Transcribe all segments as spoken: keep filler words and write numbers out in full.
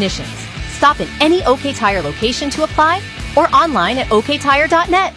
technicians. Stop at any OK Tire location to apply or online at ok tire dot net.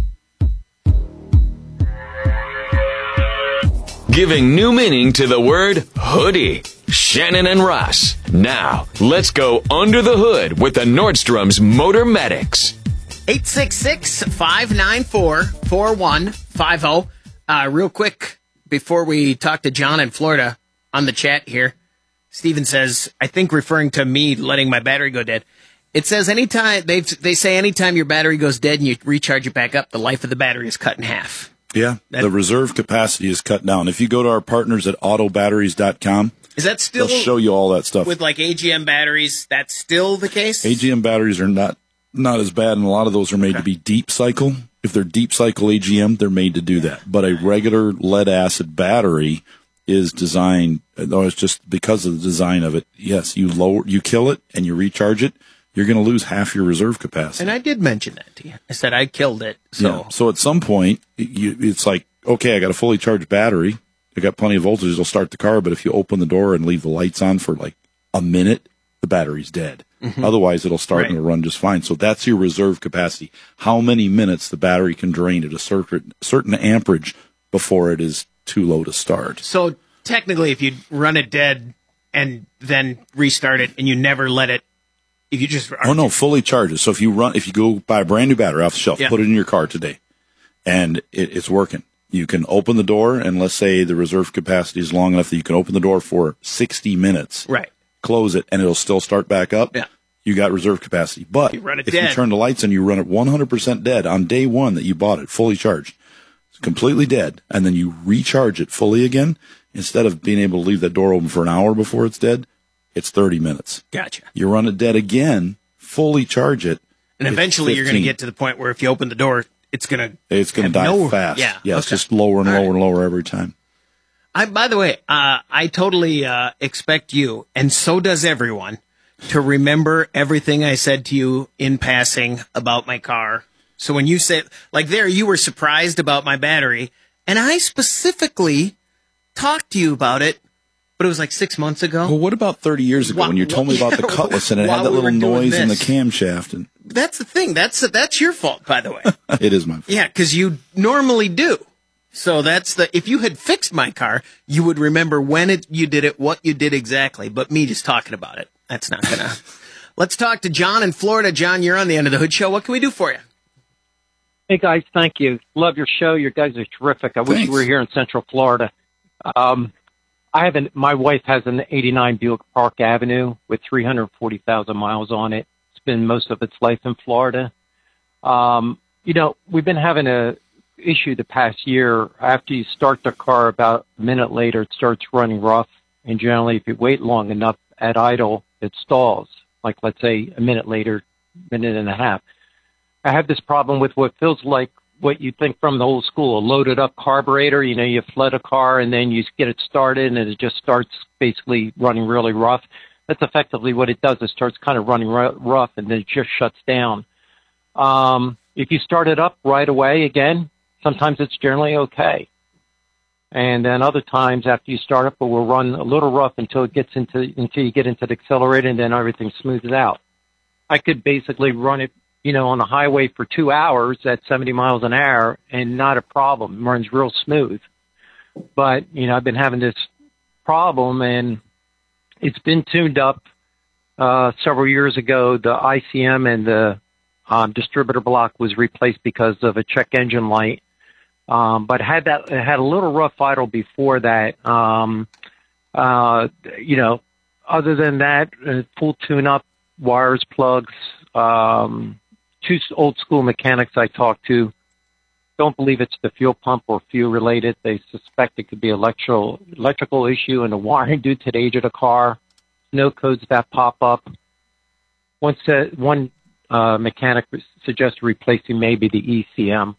Giving new meaning to the word hoodie. Shannon and Russ. Now, let's go under the hood with the Nordstrom's Motor Medics. eight six six, five nine four, four one five zero. Uh, real quick, before we talk to John in Florida on the chat here, Steven says, I think referring to me letting my battery go dead. It says anytime, they they say anytime your battery goes dead and you recharge it back up, the life of the battery is cut in half. Yeah, That- the reserve capacity is cut down. If you go to our partners at auto batteries dot com, Is that still, they'll show you all that stuff. with like A G M batteries, that's still the case? A G M batteries are not not as bad, and a lot of those are made to be deep cycle. If they're deep cycle A G M, they're made to do that. But a regular lead acid battery is designed, no, it's just because of the design of it. Yes, you lower, you kill it and you recharge it, you're going to lose half your reserve capacity. And I did mention that to you. I said I killed it. So Yeah. So at some point, you, it's like, okay, I got a fully charged battery. I got plenty of voltage. It'll start the car. But if you open the door and leave the lights on for like a minute, the battery's dead. Mm-hmm. Otherwise, it'll start Right. and it'll run just fine. So that's your reserve capacity. How many minutes the battery can drain at a certain, certain amperage before it is too low to start. So technically, if you run it dead and then restart it, and you never let it, if you just Oh no, fully charges. So if you run, if you go buy a brand new battery off the shelf, Yeah. put it in your car today, and it, it's working. You can open the door, and let's say the reserve capacity is long enough that you can open the door for sixty minutes. right, Close it, and it'll still start back up. Yeah. You got reserve capacity. But You run it if dead. you turn the lights on, you run it one hundred percent dead on day one that you bought it, fully charged. It's completely dead, and then you recharge it fully again. Instead of being able to leave that door open for an hour before it's dead, it's thirty minutes. gotcha. You run it dead again, fully charge it. And it's eventually, you're going to fifteen. get to the point where if you open the door, it's going to It's going to die no, fast. Yeah, yeah it's okay. just lower and All lower right. and lower every time. I, by the way, uh, I totally uh, expect you, and so does everyone, to remember everything I said to you in passing about my car. So when you said, like there, you were surprised about my battery, and I specifically talked to you about it, but it was like six months ago. Well, what about thirty years ago Wha- when you told me about the yeah, Cutlass and it while had that we were little doing noise in the this. camshaft? And That's the thing. That's that's your fault, by the way. it is my fault. Yeah, because you normally do. So that's the, if you had fixed my car, you would remember when it, you did it, what you did exactly. But me just talking about it, that's not gonna. Let's talk to John in Florida. John, you're on the End of the Hood Show. What can we do for you? Hey, guys, thank you. Love your show. You guys are terrific. I wish Thanks. you were here in Central Florida. Um, I have an, my wife has an eighty-nine Buick Park Avenue with three hundred forty thousand miles on it. It's been most of its life in Florida. Um, you know, we've been having a issue the past year. After you start the car, about a minute later, it starts running rough. And generally, if you wait long enough at idle, it stalls. Like, let's say, a minute later, minute and a half. I have this problem with what feels like what you think from the old school, a loaded up carburetor. You know, you flood a car and then you get it started and it just starts basically running really rough. That's effectively what it does. It starts kind of running r- rough and then it just shuts down. Um, if you start it up right away again, sometimes it's generally okay. And then other times after you start up, it will run a little rough until it gets into, until you get into the accelerator and then everything smooths out. I could basically run it, you know, on the highway for two hours at seventy miles an hour and not a problem. It runs real smooth. But, you know, I've been having this problem and it's been tuned up, uh, several years ago. The I C M and the, um, distributor block was replaced because of a check engine light. Um, but had that, it had a little rough idle before that. Um, uh, you know, other than that, uh, full tune up, wires, plugs, um, two old school mechanics I talked to don't believe it's the fuel pump or fuel related. They suspect it could be electrical electrical issue in the wiring due to the age of the car. No codes that pop up. One said, one uh, mechanic suggested replacing maybe the E C M,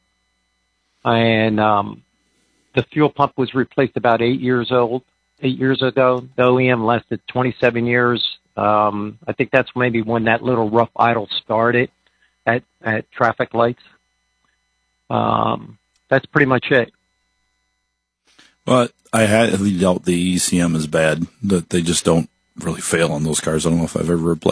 and um, the fuel pump was replaced about eight years old. Eight years ago, the O E M lasted twenty-seven years. Um, I think that's maybe when that little rough idle started at, at traffic lights. Um, that's pretty much it. But I had doubt the E C M is bad, that they just don't really fail on those cars. I don't know if I've ever replaced